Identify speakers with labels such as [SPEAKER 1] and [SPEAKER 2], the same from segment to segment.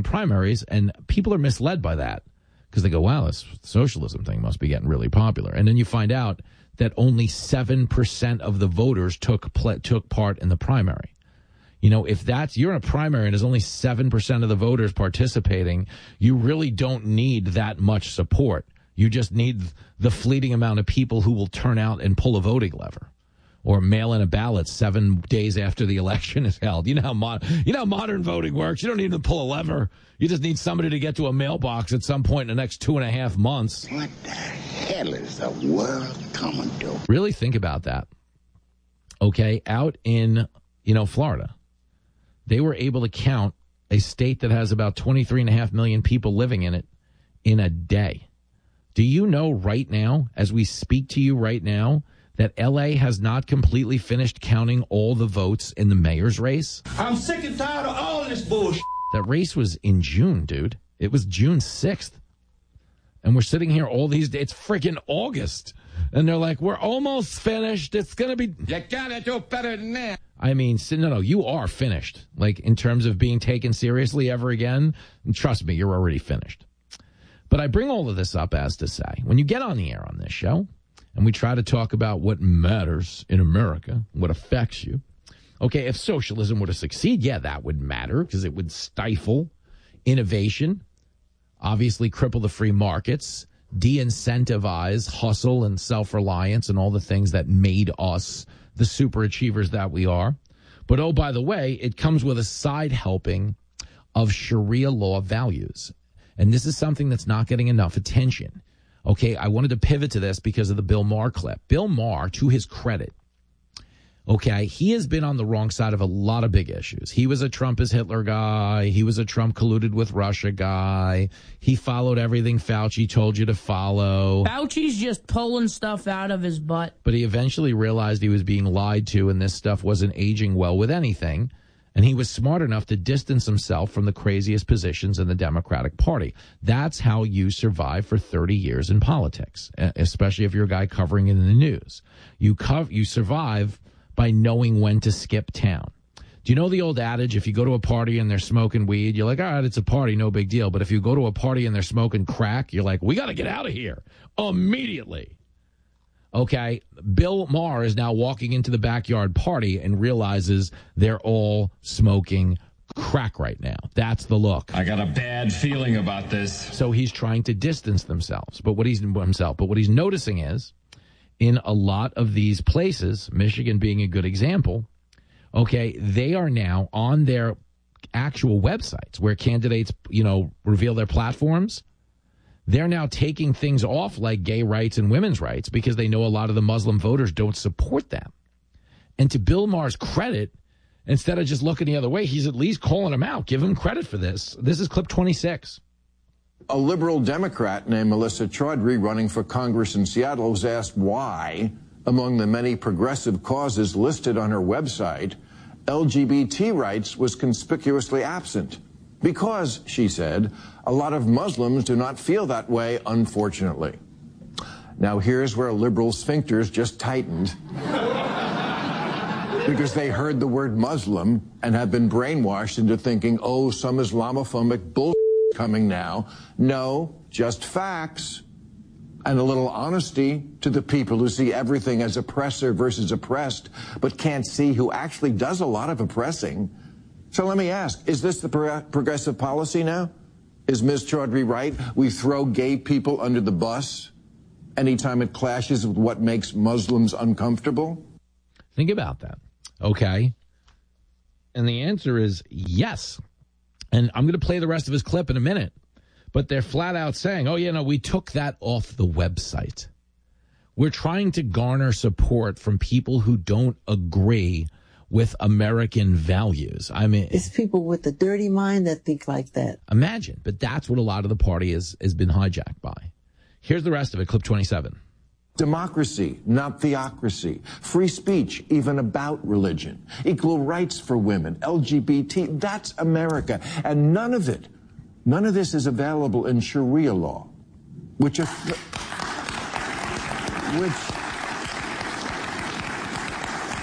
[SPEAKER 1] primaries, and people are misled by that because they go, wow, this socialism thing must be getting really popular. And then you find out that only 7% of the voters took part in the primary. You know, if you're in a primary and there's only 7% of the voters participating, you really don't need that much support. You just need the fleeting amount of people who will turn out and pull a voting lever or mail in a ballot 7 days after the election is held. You know how modern voting works. You don't need to pull a lever. You just need somebody to get to a mailbox at some point in the next 2.5 months.
[SPEAKER 2] What the hell is the world coming to?
[SPEAKER 1] Really think about that. Okay, out in, Florida, they were able to count a state that has about 23.5 million people living in it in a day. Do you know right now, as we speak to you right now, that L.A. has not completely finished counting all the votes in the mayor's race?
[SPEAKER 3] I'm sick and tired of all this bullshit.
[SPEAKER 1] That race was in June, dude. It was June 6th. And we're sitting here all these days. It's freaking August. And they're like, we're almost finished. It's going to be...
[SPEAKER 3] You gotta do better than that.
[SPEAKER 1] I mean, no, you are finished. Like, in terms of being taken seriously ever again, and trust me, you're already finished. But I bring all of this up as to say, when you get on the air on this show, and we try to talk about what matters in America, what affects you, okay, if socialism were to succeed, yeah, that would matter, because it would stifle innovation, obviously cripple the free markets, de-incentivize hustle and self-reliance and all the things that made us the super achievers that we are. But, oh, by the way, it comes with a side helping of Sharia law values. And this is something that's not getting enough attention. Okay, I wanted to pivot to this because of the Bill Maher clip. Bill Maher, to his credit, okay, he has been on the wrong side of a lot of big issues. He was a Trump is Hitler guy. He was a Trump colluded with Russia guy. He followed everything Fauci told you to follow.
[SPEAKER 4] Fauci's just pulling stuff out of his butt.
[SPEAKER 1] But he eventually realized he was being lied to and this stuff wasn't aging well with anything. And he was smart enough to distance himself from the craziest positions in the Democratic Party. That's how you survive for 30 years in politics, especially if you're a guy covering it in the news. You survive by knowing when to skip town. Do you know the old adage, if you go to a party and they're smoking weed, you're like, all right, it's a party, no big deal. But if you go to a party and they're smoking crack, you're like, we got to get out of here immediately. Okay, Bill Maher is now walking into the backyard party and realizes they're all smoking crack right now. That's the look.
[SPEAKER 5] I got a bad feeling about this.
[SPEAKER 1] So he's trying to distance themselves. But what he's noticing is, in a lot of these places, Michigan being a good example, okay, they are now on their actual websites where candidates, reveal their platforms. They're now taking things off like gay rights and women's rights because they know a lot of the Muslim voters don't support them. And to Bill Maher's credit, instead of just looking the other way, he's at least calling them out. Give him credit for this. This is clip 26.
[SPEAKER 6] A liberal Democrat named Melissa Chaudhry, running for Congress in Seattle, was asked why, among the many progressive causes listed on her website, LGBT rights was conspicuously absent. Because, she said, a lot of Muslims do not feel that way, unfortunately. Now, here's where liberal sphincters just tightened. Because they heard the word Muslim and have been brainwashed into thinking, oh, some Islamophobic bullshit coming now. No, just facts. And a little honesty to the people who see everything as oppressor versus oppressed, but can't see who actually does a lot of oppressing. So let me ask, is this the progressive policy now? Is Ms. Chaudhry right? We throw gay people under the bus anytime it clashes with what makes Muslims uncomfortable?
[SPEAKER 1] Think about that, okay? And the answer is yes. And I'm going to play the rest of his clip in a minute. But they're flat out saying, oh, we took that off the website. We're trying to garner support from people who don't agree with American values. I mean,
[SPEAKER 7] it's people with a dirty mind that think like that.
[SPEAKER 1] Imagine. But that's what a lot of the party has been hijacked by. Here's the rest of it, clip 27.
[SPEAKER 6] Democracy, not theocracy. Free speech, even about religion. Equal rights for women. LGBT, that's America. And none of this is available in Sharia law, which a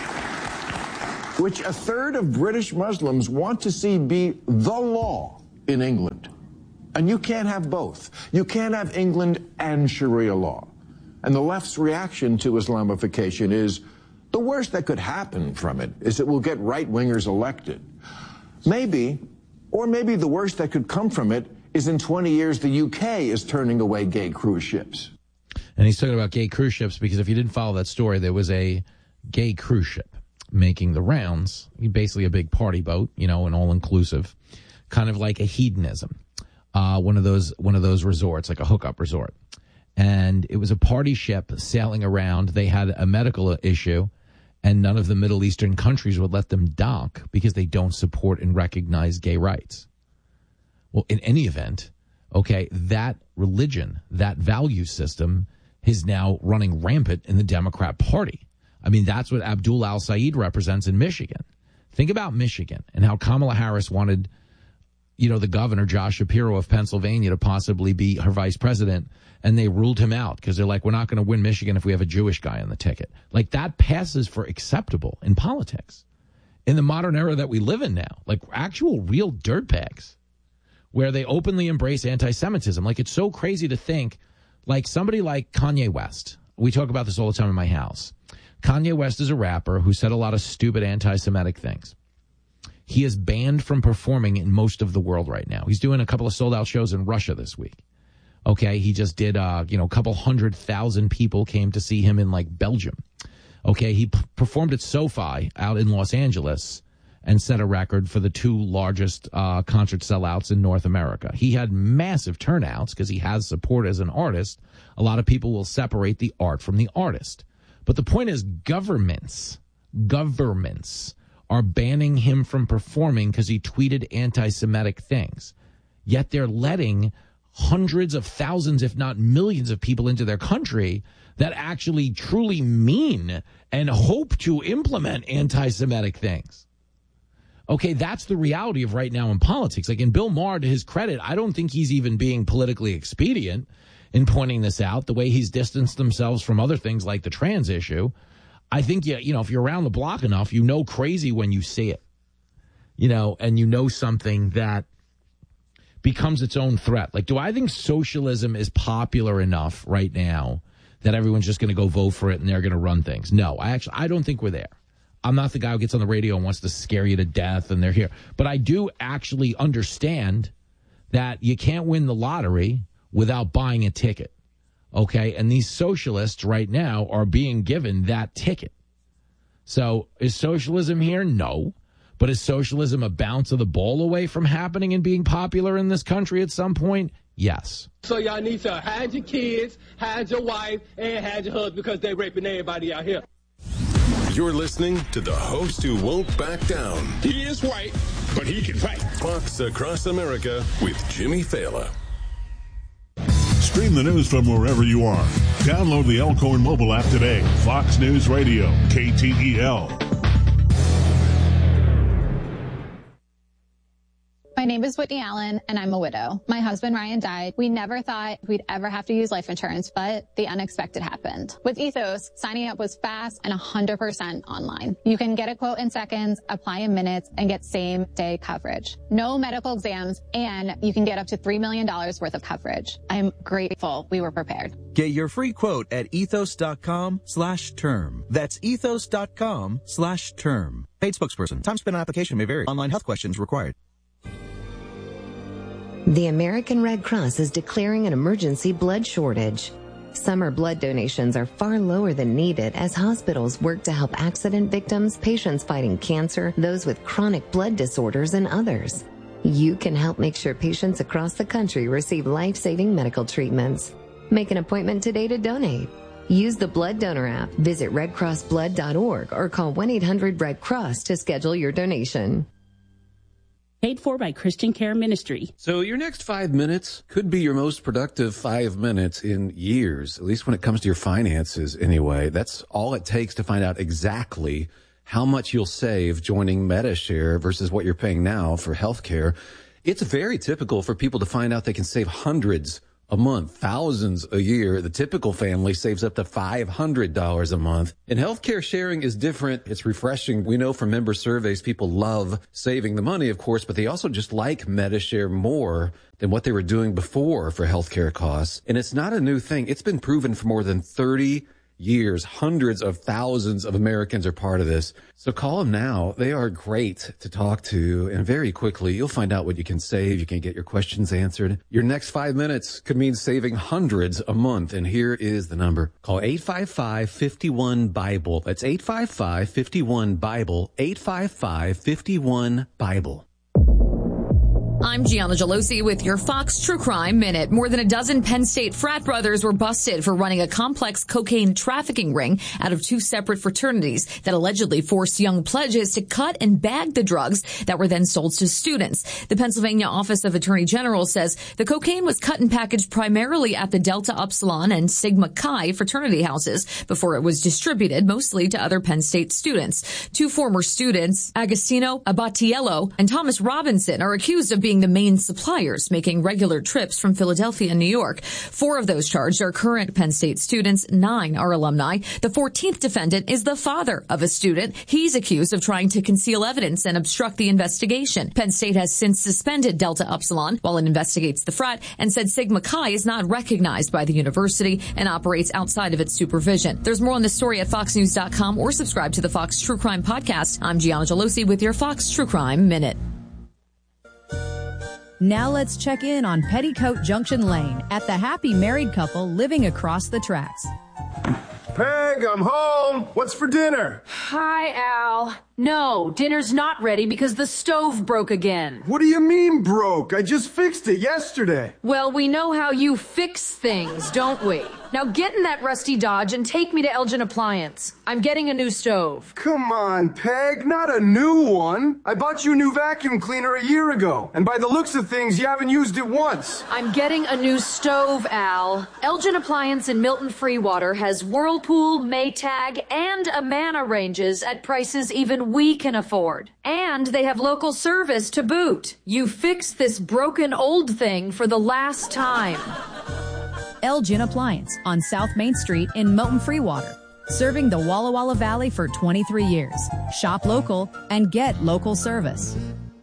[SPEAKER 6] third of British Muslims want to see be the law in England. And you can't have both. You can't have England and Sharia law. And the left's reaction to Islamification is, the worst that could happen from it is it will get right-wingers elected. Maybe, or maybe the worst that could come from it is in 20 years the UK is turning away gay cruise ships.
[SPEAKER 1] And he's talking about gay cruise ships because if you didn't follow that story, there was a gay cruise ship making the rounds, basically a big party boat, you know, an all-inclusive, kind of like a hedonism, one of those resorts, like a hookup resort. And it was a party ship sailing around. They had a medical issue, and none of the Middle Eastern countries would let them dock because they don't support and recognize gay rights. Well, in any event, okay, that religion, that value system is now running rampant in the Democrat Party. I mean, that's what Abdul al-Sayed represents in Michigan. Think about Michigan and how Kamala Harris wanted, you know, the governor, Josh Shapiro of Pennsylvania, to possibly be her vice president, and they ruled him out because they're like, we're not going to win Michigan if we have a Jewish guy on the ticket. Like, that passes for acceptable in politics in the modern era that we live in now, like actual real dirtbags where they openly embrace anti-Semitism. Like, it's so crazy to think, like somebody like Kanye West. We talk about this all the time in my house. Kanye West is a rapper who said a lot of stupid anti-Semitic things. He is banned from performing in most of the world right now. He's doing a couple of sold-out shows in Russia this week. Okay, he just did, a couple 100,000 people came to see him in, like, Belgium. Okay, he performed at SoFi out in Los Angeles and set a record for the two largest concert sellouts in North America. He had massive turnouts because he has support as an artist. A lot of people will separate the art from the artist. But the point is governments are banning him from performing because he tweeted anti-Semitic things. Yet they're letting hundreds of thousands, if not millions of people into their country that actually truly mean and hope to implement anti-Semitic things. Okay, that's the reality of right now in politics. Like, in Bill Maher, to his credit, I don't think he's even being politically expedient in pointing this out, the way he's distanced themselves from other things like the trans issue. I think, if you're around the block enough, you know crazy when you see it, and you know something that becomes its own threat. Like, do I think socialism is popular enough right now that everyone's just going to go vote for it and they're going to run things? No, I don't think we're there. I'm not the guy who gets on the radio and wants to scare you to death and they're here. But I do actually understand that you can't win the lottery without buying a ticket. Okay, and these socialists right now are being given that ticket. So is socialism here? No. But is socialism a bounce of the ball away from happening and being popular in this country at some point? Yes.
[SPEAKER 3] So y'all need to hide your kids, hide your wife, and hide your husband because they raping everybody out here.
[SPEAKER 8] You're listening to the host who won't back down.
[SPEAKER 3] He is white, but he can fight.
[SPEAKER 8] Fox Across America with Jimmy Fallon.
[SPEAKER 9] Stream the news from wherever you are. Download the Elkhorn mobile app today. Fox News Radio, KTEL.
[SPEAKER 10] My name is Whitney Allen, and I'm a widow. My husband, Ryan, died. We never thought we'd ever have to use life insurance, but the unexpected happened. With Ethos, signing up was fast and 100% online. You can get a quote in seconds, apply in minutes, and get same-day coverage. No medical exams, and you can get up to $3 million worth of coverage. I'm grateful we were prepared.
[SPEAKER 11] Get your free quote at ethos.com/term. That's ethos.com/term. Paid spokesperson. Time spent on application may vary. Online health questions required.
[SPEAKER 12] The American Red Cross is declaring an emergency blood shortage. Summer blood donations are far lower than needed as hospitals work to help accident victims, patients fighting cancer, those with chronic blood disorders, and others. You can help make sure patients across the country receive life-saving medical treatments. Make an appointment today to donate. Use the Blood Donor app, visit redcrossblood.org, or call 1-800-RED-CROSS to schedule your donation.
[SPEAKER 13] Paid for by Christian Care Ministry.
[SPEAKER 14] So your next 5 minutes could be your most productive 5 minutes in years, at least when it comes to your finances anyway. That's all it takes to find out exactly how much you'll save joining MediShare versus what you're paying now for healthcare. It's very typical for people to find out they can save hundreds a month, thousands a year. The typical family saves up to $500 a month. And healthcare sharing is different. It's refreshing. We know from member surveys, people love saving the money, of course, but they also just like Medi-Share more than what they were doing before for healthcare costs. And it's not a new thing. It's been proven for more than 30 years. Hundreds of thousands of Americans are part of this. So call them now. They are great to talk to. And very quickly, you'll find out what you can save. You can get your questions answered. Your next 5 minutes could mean saving hundreds a month. And here is the number. Call 855-51-BIBLE. That's 855-51-BIBLE. 855-51-BIBLE.
[SPEAKER 15] I'm Gianna Gelosi with your Fox True Crime Minute. More than a dozen Penn State frat brothers were busted for running a complex cocaine trafficking ring out of two separate fraternities that allegedly forced young pledges to cut and bag the drugs that were then sold to students. The Pennsylvania Office of Attorney General says the cocaine was cut and packaged primarily at the Delta Upsilon and Sigma Chi fraternity houses before it was distributed mostly to other Penn State students. Two former students, Agostino Abatiello and Thomas Robinson, are accused of being the main suppliers, making regular trips from Philadelphia and New York. 4 of those charged are current Penn State students. 9 are alumni. The 14th defendant is the father of a student. He's accused of trying to conceal evidence and obstruct the investigation. Penn State has since suspended Delta Upsilon while it investigates the frat and said Sigma Chi is not recognized by the university and operates outside of its supervision. There's more on this story at foxnews.com or subscribe to the Fox True Crime Podcast. I'm Gianna Gelosi with your Fox True Crime Minute.
[SPEAKER 16] Now let's check in on Petticoat Junction Lane at the happy married couple living across the tracks.
[SPEAKER 17] Peg, I'm home. What's for dinner?
[SPEAKER 18] Hi, Al. No, dinner's not ready because the stove broke again.
[SPEAKER 17] What do you mean broke? I just fixed it yesterday.
[SPEAKER 18] Well, we know how you fix things, don't we? Now get in that rusty Dodge and take me to Elgin Appliance. I'm getting a new stove.
[SPEAKER 17] Come on, Peg, not a new one. I bought you a new vacuum cleaner a year ago, and by the looks of things, you haven't used it once.
[SPEAKER 18] I'm getting a new stove, Al. Elgin Appliance in Milton Freewater has Whirlpool, Maytag, and Amana ranges at prices even we can afford. And they have local service to boot. You fix this broken old thing for the last time.
[SPEAKER 16] Elgin Appliance on South Main Street in Milton Freewater. Serving the Walla Walla Valley for 23 years. Shop local and get local service.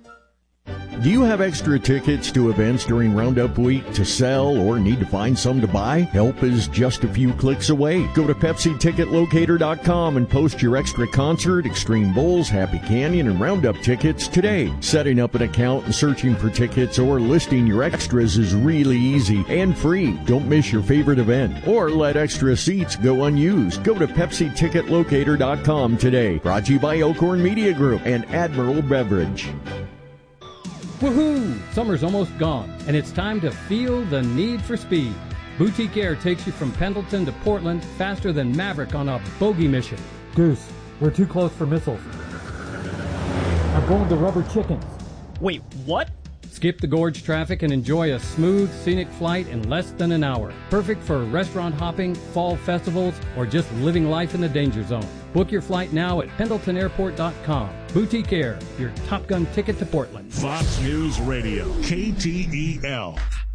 [SPEAKER 19] Do you have extra tickets to events during Roundup Week to sell or need to find some to buy? Help is just a few clicks away. Go to PepsiTicketLocator.com and post your extra concert, Extreme Bowls, Happy Canyon, and Roundup tickets today. Setting up an account and searching for tickets or listing your extras is really easy and free. Don't miss your favorite event or let extra seats go unused. Go to PepsiTicketLocator.com today. Brought to you by Elkhorn Media Group and Admiral Beverage.
[SPEAKER 20] Woohoo! Summer's almost gone, and it's time to feel the need for speed. Boutique Air takes you from Pendleton to Portland faster than Maverick on a bogey mission.
[SPEAKER 21] Goose, we're too close for missiles. I'm going to Rubber Chickens.
[SPEAKER 20] Wait, what? Skip the gorge traffic and enjoy a smooth, scenic flight in less than an hour. Perfect for restaurant hopping, fall festivals, or just living life in the danger zone. Book your flight now at PendletonAirport.com. Boutique Air, your Top Gun ticket to Portland.
[SPEAKER 9] Fox News Radio, KTEL.